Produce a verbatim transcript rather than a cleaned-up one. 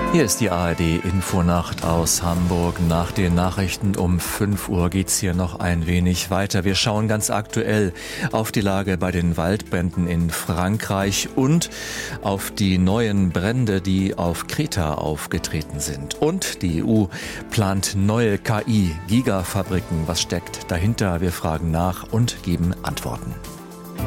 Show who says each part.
Speaker 1: Hier ist die A R D-Infonacht aus Hamburg. Nach den Nachrichten um fünf Uhr geht's hier noch ein wenig weiter. Wir schauen ganz aktuell auf die Lage bei den Waldbränden in Frankreich und auf die neuen Brände, die auf Kreta aufgetreten sind. Und die E U plant neue K I-Gigafabriken. Was steckt dahinter? Wir fragen nach und geben Antworten.